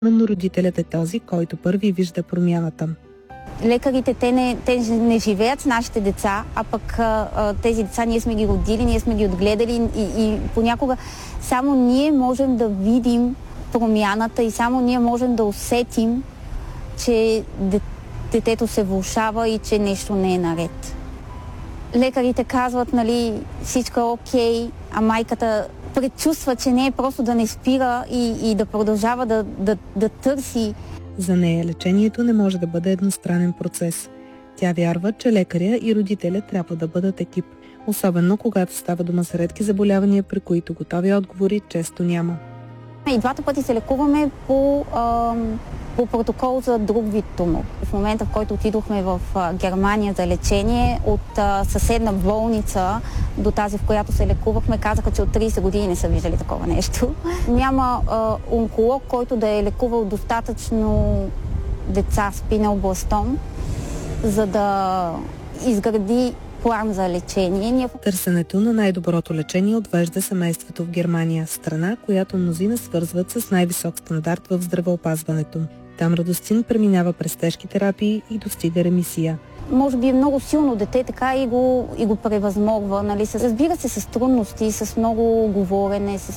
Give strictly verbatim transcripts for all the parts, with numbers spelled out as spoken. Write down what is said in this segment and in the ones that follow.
Но родителят е този, който първи вижда промяната. Лекарите, те не, те не живеят с нашите деца, а пък а, тези деца ние сме ги родили, ние сме ги отгледали и, и понякога само ние можем да видим промяната и само ние можем да усетим, че детето се влошава и че нещо не е наред. Лекарите казват, нали, всичко е окей, а майката предчувства, че не е просто да не спира и, и да продължава да, да, да търси. За нея лечението не може да бъде едностранен процес. Тя вярва, че лекаря и родителя трябва да бъдат екип, особено когато става дума за редки заболявания, при които готови отговори често няма. И двата пъти се лекуваме по, а, по протокол за друг вид тумор. В момента, в който отидохме в а, Германия за лечение, от а, съседна болница до тази, в която се лекувахме, казаха, че от трийсет години не са виждали такова нещо. Няма а, онколог, който да е лекувал достатъчно деца с пинеобластом, за да изгради план за лечение. Търсенето на най-доброто лечение отвежда семейството в Германия, страна, която мнозина свързват с най-висок стандарт в здравеопазването. Там Радостин преминава през тежки терапии и достига ремисия. Може би е много силно дете, така и го, и го превъзмогва. Нали? Разбира се, с трудности, с много говорене, с,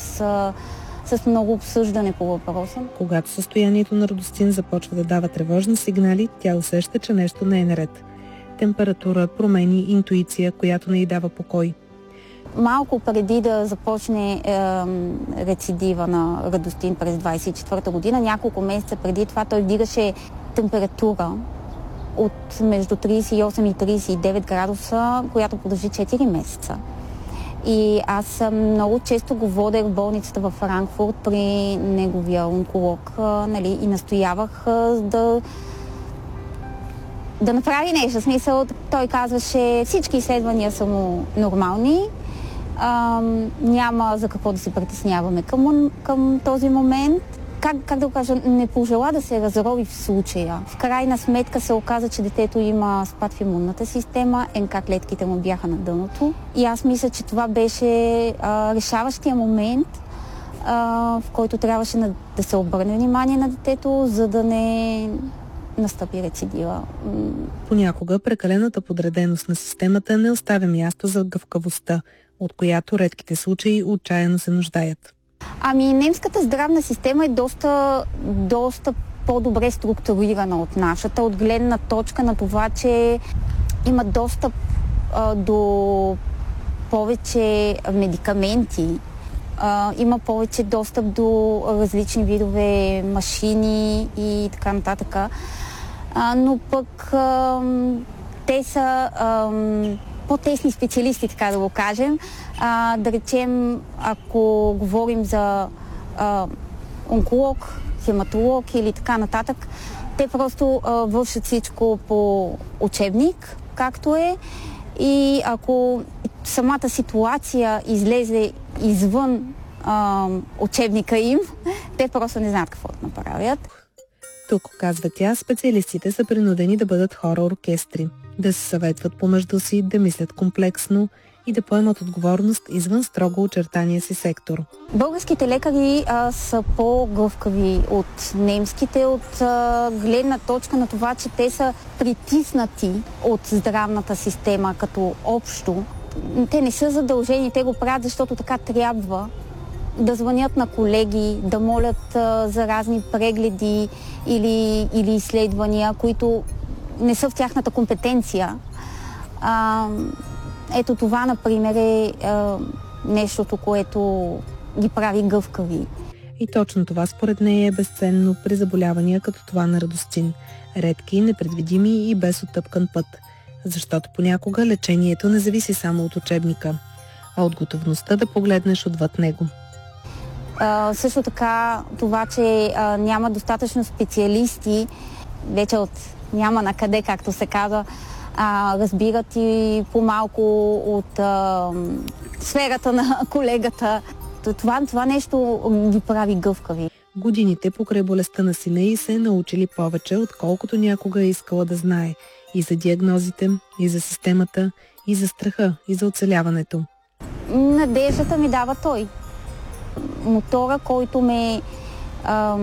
с много обсъждане по въпроса. Когато състоянието на Радостин започва да дава тревожни сигнали, тя усеща, че нещо не е наред. Температура, промени, интуиция, която не й дава покой. Малко преди да започне е, рецидива на Радостин през двайсет и четвърта година, няколко месеца преди това той вдигаше температура от между трийсет и осем и трийсет и девет градуса, която продължи четири месеца. И аз много често го водех в болницата във Франкфурт при неговия онколог, нали, и настоявах да да направи нещо. В смисъл, той казваше, всички изследвания са му нормални, а, няма за какво да се притесняваме към, към този момент. Как, как да го кажа, не пожела да се разрови в случая. В крайна сметка се оказа, че детето има спад в имунната система, ен ка клетките му бяха на дъното. И аз мисля, че това беше а, решаващия момент, а, в който трябваше на, да се обърне внимание на детето, за да не настъпи рецидива. Понякога прекалената подреденост на системата не оставя място за гъвкавостта, от която редките случаи отчаяно се нуждаят. Ами, немската здравна система е доста, доста по-добре структурирана от нашата, от гледна точка на това, че има достъп а, до повече медикаменти, а, има повече достъп до различни видове машини и така нататък. А, но пък а, те са а, по-тесни специалисти, така да го кажем. А, да речем, ако говорим за а, онколог, хематолог или така нататък, те просто а, вършат всичко по учебник, както е. И ако самата ситуация излезе извън а, учебника им, те просто не знаят какво да направят. Тук, казва тя, специалистите са принудени да бъдат хора-оркестри, да се съветват помежду си, да мислят комплексно и да поемат отговорност извън строго очертания си сектор. Българските лекари а, са по-гъвкави от немските, от а, гледна точка на това, че те са притиснати от здравната система като общо. Те не са задължени, те го правят, защото така трябва. Да звънят на колеги, да молят а, за разни прегледи или, или изследвания, които не са в тяхната компетенция. А, ето това, например, е а, нещото, което ги прави гъвкави. И точно това според нея е безценно при заболявания като това на Радостин. Редки, непредвидими и без оттъпкан път. Защото понякога лечението не зависи само от учебника, а от готовността да погледнеш отвъд него. Uh, също така това, че uh, няма достатъчно специалисти, вече от няма на къде, както се казва, uh, разбират и по-малко от uh, сферата на колегата. Това, това нещо ги прави гъвкави. Годините покрай болестта на сина й се е научили повече, отколкото някога е искала да знае. И за диагнозите, и за системата, и за страха, и за оцеляването. Надеждата ми дава той. Мотора, който ме а,